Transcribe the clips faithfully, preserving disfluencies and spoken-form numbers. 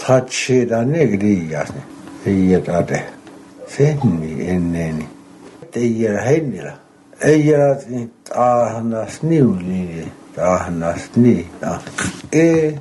Tachida negrias, Eyade, Sydney in any. The year Henila. Eyat in Ahnas new lily, Ahnas knee, eh,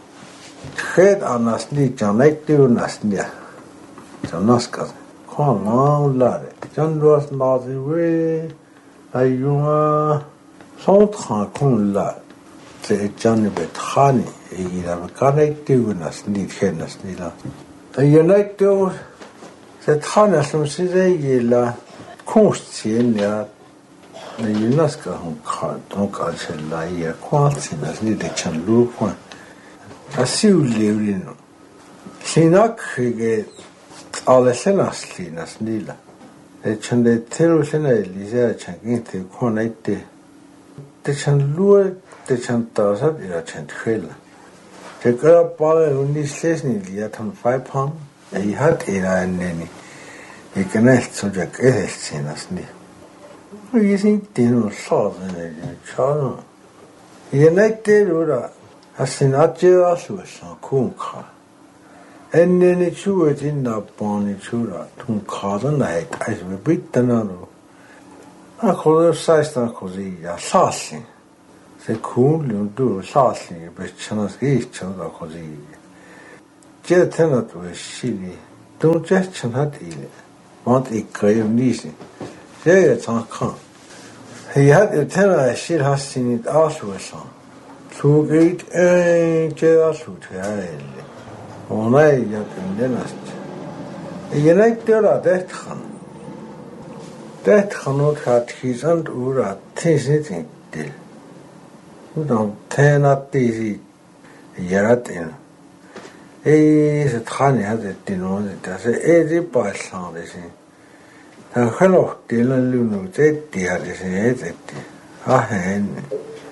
head Anas knee, Janet Nasnia, Janaskas, come on, lad. John was not away. Ayuma, Sontra con lad. The Johnny bet honey, a have connected us need hennas nila. A unite do the Hannah from Sizayla, Constinia, the Unesco who can't don't catch a lie, quantin as need a chan loop one. A seal live in Sinak get all the senasli as nila. The chan de terrusena Lisa chanking to connect the chan lure. The chantas up in a chant hill. The girl ball only says in the atom five pound, and he had in an any. He can ask so Jack Edith in us near. You think dinner sauce in a child? He night there has seen a jealous with a coon car. And then it chewed in the bonny chura, two cars a night, as we beat the nano. I call her size cosy, a saucing. The cool do saucy, but China's each other cosy. Jet tenant was silly. Don't just cannot eat it. Want a crave easy. There it's on come. He had a tenor, she has seen it also a song. Two eight and jealous to her. On I yet in dentist. A unite there at that han. That cannot have his aunt Ura, things it deal. Don't turn up easy. Yarat in. Eh, the honey has it denoted as a easy by sound. The hello, Dylan Luno, that dear is a ah, hen.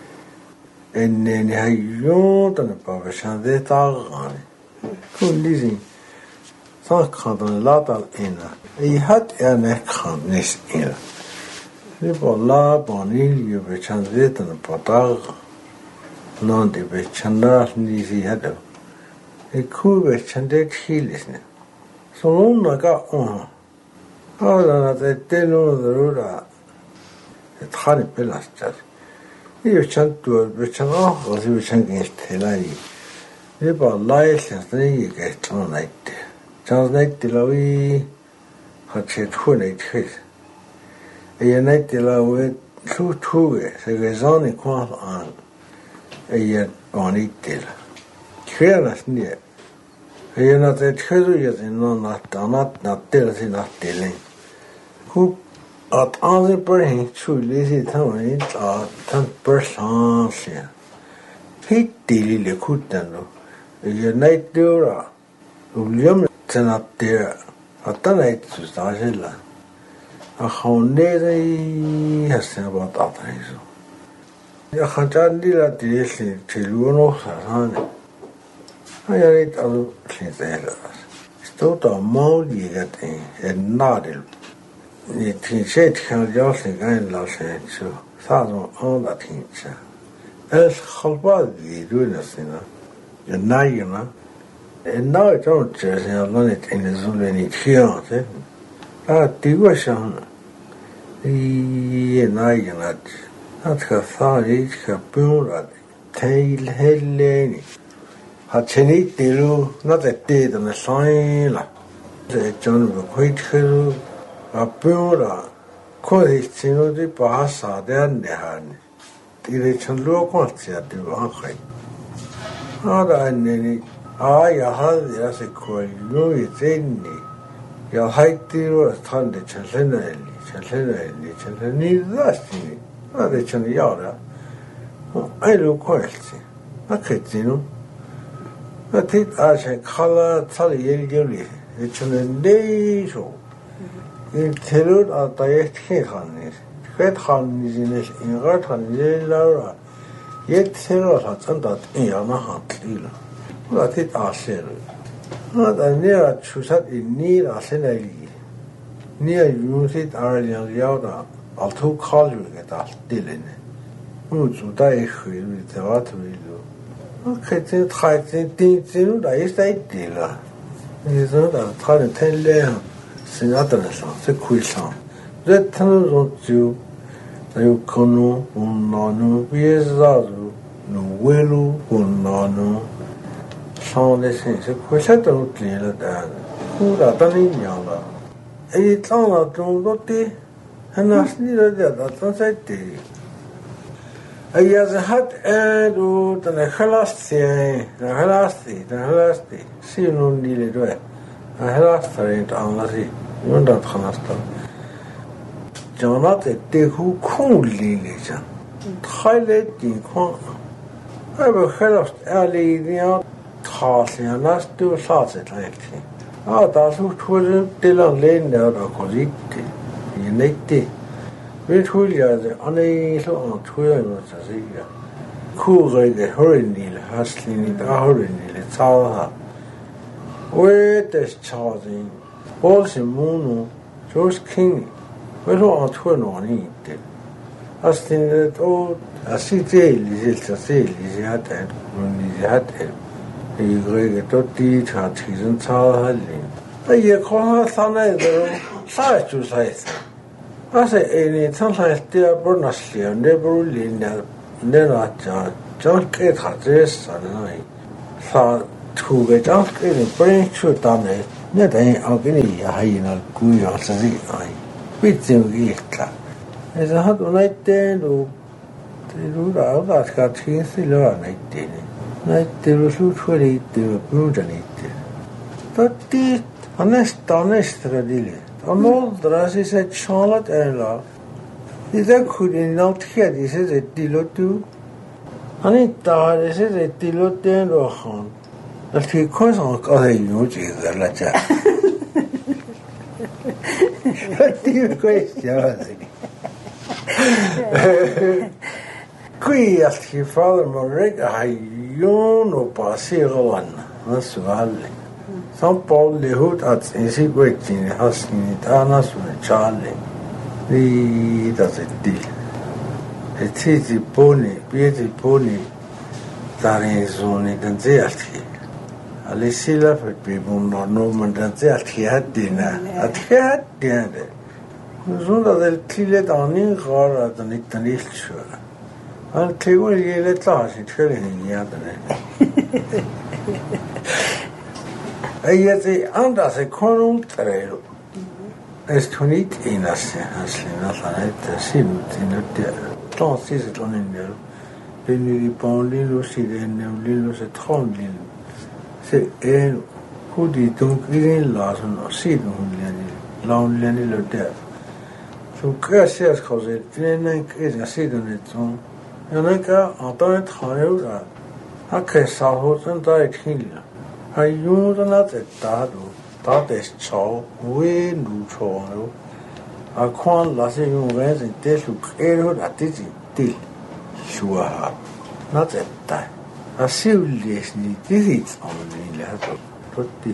And then I yawned on the profession that are good lizzy. Some kind of lot of inner. He had a neck calmness in. People love on you, which has written about. Non de Bechandar Nisi Hado. A cool Bechandet Hillisne. So long I got on. Other than that, they know the road at Honey Pillas just. You chant to a Bechanah was you chanting Telai. You bought license, then you get on night. Chance night till we had said two night face. A night till I went two two, so there's only quite on. A year on it till. Careless near. A year not a treasure yet in no not not not tells in not telling. Who at all the burning true lazy town it are ten percent. He daily le kutano. A year night dura. William not there. At the night to Stazilla. A honey has about that. Я хотя дила дилси телуно саране. А я это алу синтела. Что-то молди гати надил. Не тинчет ханжался гайн ласе чу. Сазон онда тинча. Эс халба дилунасина. Я наина. И на это честно лонит инзулени тхианте. А тигошан. И наина. That's a thought, a pure tail Helene. Had Chenny Dilu, not a dead on a sign. The John of a quite hill, a pure, call his chino de Bassa, then the hand. Direction low quantity at the one height. How I need I had as a coil, no, it's in me. Your height deal was turned the Chancelli, Chancelli, Chancelli, that's it. Ah, det känner jag det. Jag är lokalt. Jag kan inte. Jag tittar att jag kallar tal i elgöli. Det känner det så. Det tillåt att jag är helt hannis. Helt hannis i näs ingat hannis i laura. Jag tillåt att jag inte är en annan till. Och jag tittar att ser. Att jag ner att tjusat i nir att sen är li. Ner jusit är jag gjorda. Allt hur kallar det allt till henne. Nu så där är skil det var till då. Okay, then try to think to that is the idea. Is that try to tell them, see other songs, the quick song. That tells you that you can no be as no will, no. Sound the same, so quite a little clear that. Who that done young? It's all a don't do, and that's neither that, that's a day. I has a hat and do the Helasty, the Helasty, the Helasty. See no nearly do it. A Helaster ain't on the sea. You don't understand. Jonathan, they who coolly listen. Highlight in corn. I will Helast early the out tossing and last two shots at like. Ah, that's who was still laying there because it you need it. Vi tulliga ani so on tuja så siga. Kurige hörnil haslin da hörnil tsaha. Wetes charging. Bolsi mono George King. Vi så on tuja no ni det. Haslin det o asite lisil tsil lihat et lihat et. I grege to di ta tisen tsaha lin. Ai ko ha sana det sa ju sai. I say, any sometimes dear Bernaslia, never linear, never John Kate had this and I thought to get out getting brain shoot on it, not any agony, a hyena, gui or the eye. With them, eat. As a hot night then, to do that got his silver night day. Night there was usually the brutally. But this honest, honest, really. Allemaal draai is het Charlotte en la. Is dat goed in dat geet is het dilotu. En niet daar is het dilotu en lo gaan. Dat je kans aan kan hij nooit zeggen dat ja. Dat die kwestie was ik. Kui als je vader maar rek hij jong op passeren wan. Dat is wel. São Paulo de hoed at in zich weet in has niet anders met Charlie. Die dat het die. Het is die pony, bij die pony daar in zo'n dan zegt hij. Alle zelf het bijvoorbeeld nog noemen dan zegt hij het die na. Het gaat die na. Zonder dat het klile dan niet gaat dan niet dan niet zo. Al tegenwoordig je het laat het geen niet dan. Ella te anda se con un trero. Esto niet enaste, asli na sanete sim tinote. Tant si c'est on est le nuit pendule aussi le nuit c'est trembling. C'est elle who dit donc il est là son aussi donc il là on l'année le der. So gracias cause il est un est assez dans le temps. Il y en a qu'à en temps de travail là. A que ça hot en temps qu'il I use another dado, that is chow, we do chow. I can't last you when they tell you clear at this deal. Sure, not that time. I seriously did it on the letter. But this.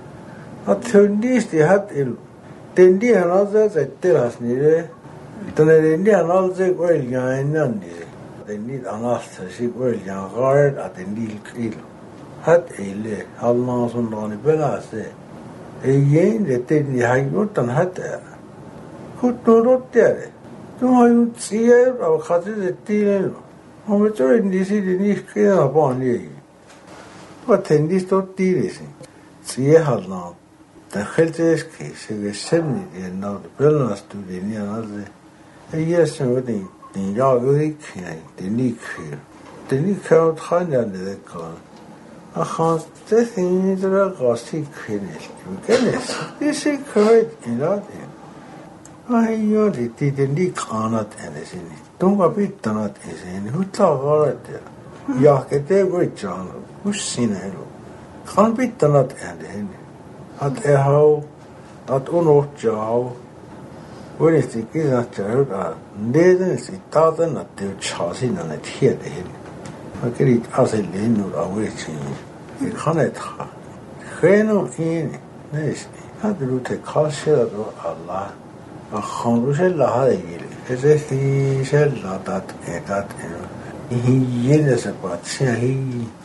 I turned this the hat ill. Then the another that tell us near. Then the Indian also well young and they need another she well young hard at the needle kill. Had ele allemaal zo'n dan belaste. En je dat die hij wordt dan had er. Goed door dat der. Toen hij het zie, al gaat het tien. Maar met zo in die zin niet kunnen op aan je. Wat in die tot die is. Zie had nou. Dan geldt het que se besem niet en nou de belas toe die niet aan ze. En hier zijn we die die ja wil ik die niet keer. Die niet kan het gaan dan de kan. Ach, das ist der Rossi König. Kennis. This is correct in that. Ay, yo, die die nicht kann hat es nicht. Don't go bit not is in. Who thought all that? Ja, get gut John. Who's seen it? Kann bit not and hat er how dat uno Joe. When is the gesagt ja, neden ist da dann der Chassis an der hier dahin. Ik kan niet als een lijn of awet zien. Ik kan het gaan. Geen om één. Nee, is niet. Het doet de kastje dat door Allah. Maar gewoon dus heel laat eigenlijk. Het is niet heel laat dat en dat en. Hier is het wat. Zie hier.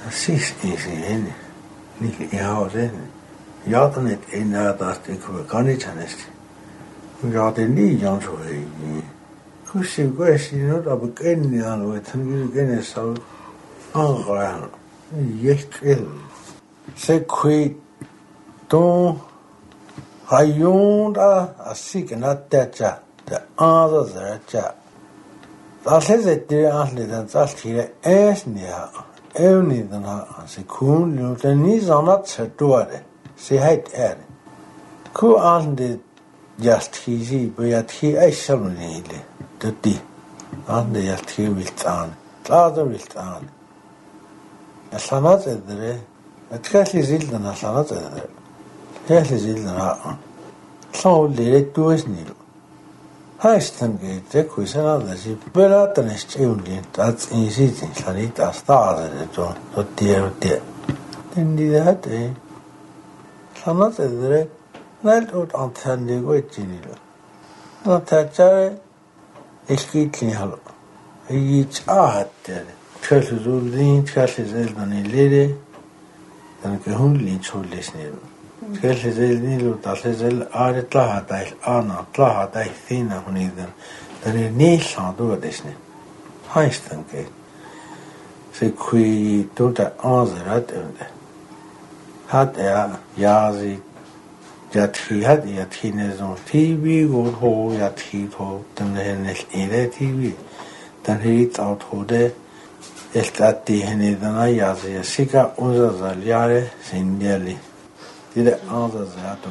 Siis isin niin ihan sen. Jatanet enää taas tekevät kanitsanesti. Jaten niin jansu ei. Kussi kuessi notapa kenni anu, että hän kyllä kenessä on ankajan. Jehkel. Se kui ton hajunta asikena tätsä. Tämä aasa tätsä. Tasesetti ahlitan taltille äsniä. Evnidana se kun det ni sanat se tuore. Se heit är. Ku ande just hisi bejat hi aisalunille. Tutti. Ande just hi viltaan. Taada viltaan. Ja sanat edre. Et käsi sildana sanat edre. Käsi sildana. Saulle tuesnilu. Haistan keitä, kun sanotaan, pelätän eunliin, että insitin sanita staadere tuon tiedä. Tendi hade. Sanat edre, näiltä ut antandi koitsinilla. No tätsare, eskitni halu. Ei tjaahattele. Tjälsi tulliin, tjälsi seldani lede. Tänke hunliin tjollisnilu. Tjälsi selnilu talse sel aare tlahatais ana, tlahatais siinä huniden. Tänne niissä tuodesni. Haistan keitä. Se kui tuota aanserat önde. Hat er jaasi jatki hat jatki ne zon T V går ho jatki ho den hennes ere T V. Den hit out hode estatti henedana jaasi ja sika unsa zaljare sinjali. Det andre zato.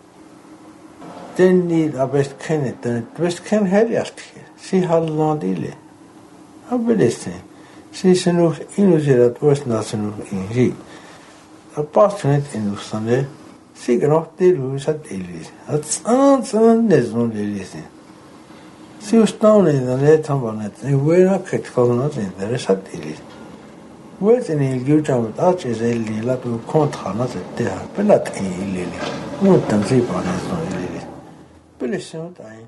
Den ni er best kennet, den best kennet helgjast. Si halvan dille. Abeliste. Si senu inusirat osnasenu inji. Apostnet inusane. Si gnocht delusat elis. At ansan nezon elis. Si ustaune den etambanet. En wena ketkolnat interesat elis. Vuotin il gyujamat aches elli latu kontranat teha. Pelat ei illili. Muuttan sipanes no illili. Pelissä on tain.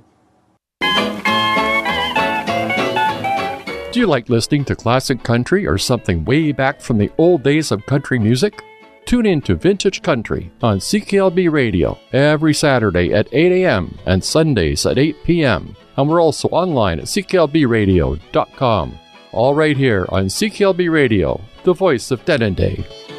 Do you like listening to classic country or something way back from the old days of country music? Tune in to Vintage Country on C K L B Radio every Saturday at eight a.m. and Sundays at eight p.m. And we're also online at c k l b radio dot com. All right here on C K L B Radio, the voice of Denendeh.